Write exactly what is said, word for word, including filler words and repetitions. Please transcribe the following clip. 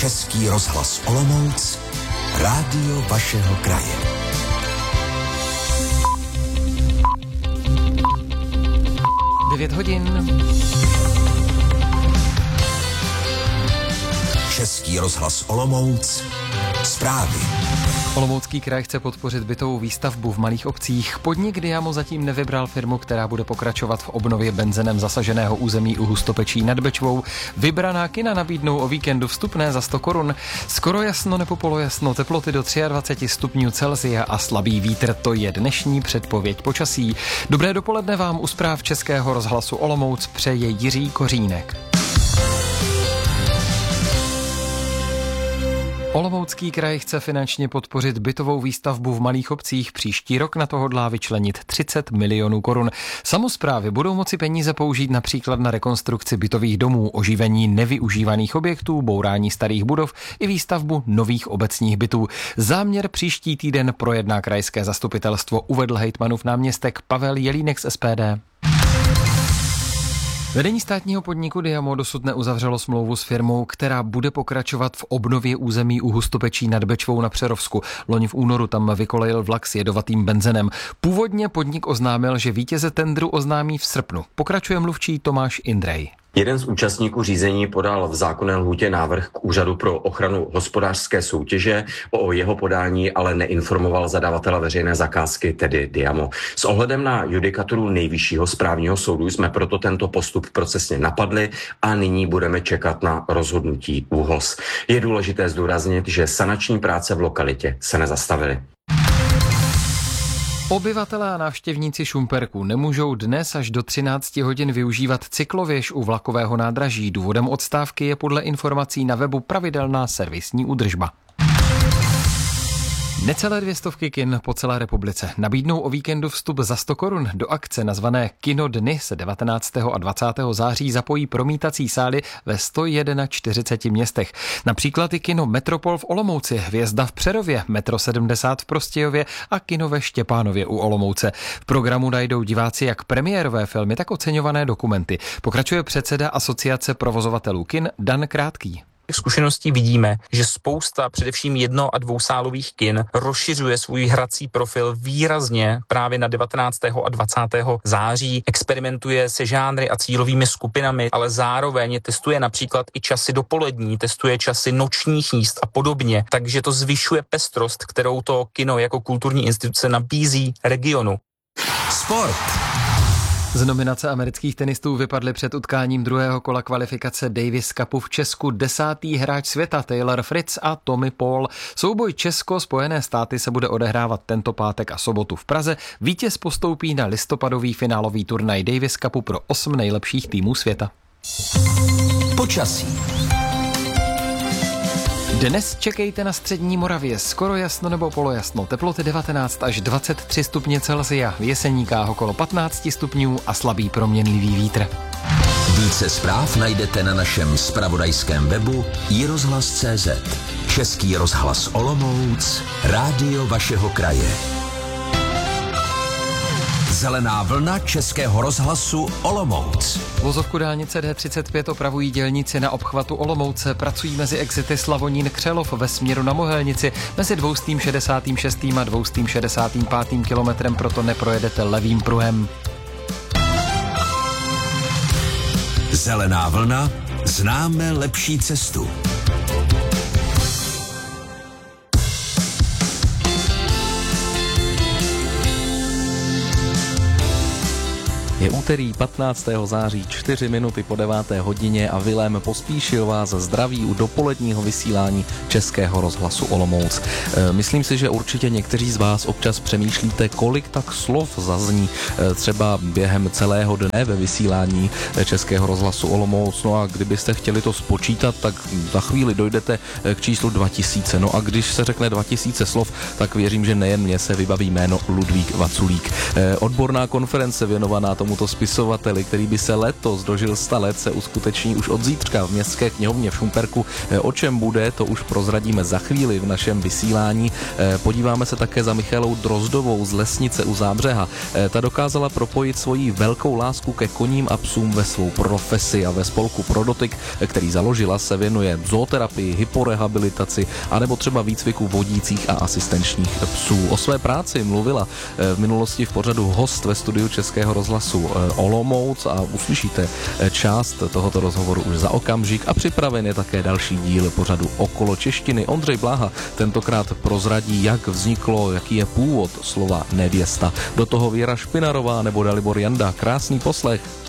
Český rozhlas Olomouc, rádio vašeho kraje. devět hodin. Český rozhlas Olomouc, zprávy. Olomoucký kraj chce podpořit bytovou výstavbu v malých obcích. Podnik Diamo zatím nevybral firmu, která bude pokračovat v obnově benzenem zasaženého území u Hustopečí nad Bečvou. Vybraná kina nabídnou o víkendu vstupné za sto korun. Skoro jasno nebo polojasno, teploty do dvacet tři stupňů Celsia a slabý vítr, to je dnešní předpověď počasí. Dobré dopoledne vám u zpráv Českého rozhlasu Olomouc přeje Jiří Kořínek. Olomoucký kraj chce finančně podpořit bytovou výstavbu v malých obcích. Příští rok na to hodlá vyčlenit třicet milionů korun. Samosprávy budou moci peníze použít například na rekonstrukci bytových domů, oživení nevyužívaných objektů, bourání starých budov i výstavbu nových obecních bytů. Záměr příští týden projedná krajské zastupitelstvo, uvedl hejtmanův náměstek Pavel Jelínek z S P D. Vedení státního podniku Diamo dosud neuzavřelo smlouvu s firmou, která bude pokračovat v obnově území u Hustopečí nad Bečvou na Přerovsku. Loni v únoru tam vykolejil vlak s jedovatým benzenem. Původně podnik oznámil, že vítěze tendru oznámí v srpnu. Pokračuje mluvčí Tomáš Indrej. Jeden z účastníků řízení podal v zákonné lhůtě návrh k Úřadu pro ochranu hospodářské soutěže. O jeho podání ale neinformoval zadavatele veřejné zakázky, tedy Diamo. S ohledem na judikaturu Nejvyššího správního soudu jsme proto tento postup procesně napadli a nyní budeme čekat na rozhodnutí ÚHOS. Je důležité zdůraznit, že sanační práce v lokalitě se nezastavily. Obyvatelé a návštěvníci Šumperku nemůžou dnes až do třinácti hodin využívat cyklověž u vlakového nádraží. Důvodem odstávky je podle informací na webu pravidelná servisní údržba. Necelé dvě stovky kin po celé republice nabídnou o víkendu vstup za sto korun. Do akce nazvané Kino dny se devatenáctého a dvacátého září zapojí promítací sály ve sto čtyřiceti jedna městech. Například i kino Metropol v Olomouci, Hvězda v Přerově, Metro sedmdesát v Prostějově a kino ve Štěpánově u Olomouce. V programu najdou diváci jak premiérové filmy, tak oceňované dokumenty. Pokračuje předseda Asociace provozovatelů kin Dan Krátký. Zkušeností vidíme, že spousta především jedno- a dvousálových kin rozšiřuje svůj hrací profil výrazně právě na devatenáctého a dvacátého září, experimentuje se žánry a cílovými skupinami, ale zároveň testuje například i časy dopolední, testuje časy nočních jízd a podobně, takže to zvyšuje pestrost, kterou to kino jako kulturní instituce nabízí regionu. Sport. Z nominace amerických tenistů vypadli před utkáním druhého kola kvalifikace Davis Cupu v Česku desátý hráč světa Taylor Fritz a Tommy Paul. Souboj Česko-Spojené státy se bude odehrávat tento pátek a sobotu v Praze. Vítěz postoupí na listopadový finálový turnaj Davis Cupu pro osm nejlepších týmů světa. Počasí. Dnes čekejte na střední Moravě skoro jasno nebo polojasno, teploty devatenáct až dvacet tři stupně Celsia, v Jeseníkách okolo patnáct stupňů a slabý proměnlivý vítr. Více zpráv najdete na našem zpravodajském webu i rozhlas tečka cé zet. Český rozhlas Olomouc, rádio vašeho kraje. Zelená vlna Českého rozhlasu Olomouc. Vozovku dálnice D třicet pět opravují dělníci na obchvatu Olomouce. Pracují mezi exity Slavonín Křelov ve směru na Mohelnici. Mezi dvě stě šedesát šest a dvě stě šedesát pět kilometrem proto neprojedete levým pruhem. Zelená vlna, známe lepší cestu. Je úterý patnáctého září, čtyři minuty po deváté hodině a Vilém Pospíšil vás zdraví u dopoledního vysílání Českého rozhlasu Olomouc. Myslím si, že určitě někteří z vás občas přemýšlíte, kolik tak slov zazní třeba během celého dne ve vysílání Českého rozhlasu Olomouc. No a kdybyste chtěli to spočítat, tak za chvíli dojdete k číslu dva tisíce. No a když se řekne dva tisíce slov, tak věřím, že nejen mě se vybaví jméno Ludvík Vaculík. Odborná konference věnovaná tomu tomuto spisovateli, který by se letos dožil sta let, se uskuteční už od zítřka v Městské knihovně v Šumperku. O čem bude, to už prozradíme za chvíli v našem vysílání. Podíváme se také za Michailou Drozdovou z Lesnice u Zábřeha. Ta dokázala propojit svoji velkou lásku ke koním a psům ve svou profesi a ve spolku Prodotyk, který založila, se věnuje zooterapii, hyporehabilitaci anebo třeba výcviku vodících a asistenčních psů. O své práci mluvila v minulosti v pořadu Host ve studiu Českého rozhlasu Olomouc a uslyšíte část tohoto rozhovoru už za okamžik a připraven je také další díl pořadu Okolo češtiny. Ondřej Bláha tentokrát prozradí, jak vzniklo, jaký je původ slova nevěsta. Do toho Věra Špinarová nebo Dalibor Janda. Krásný poslech.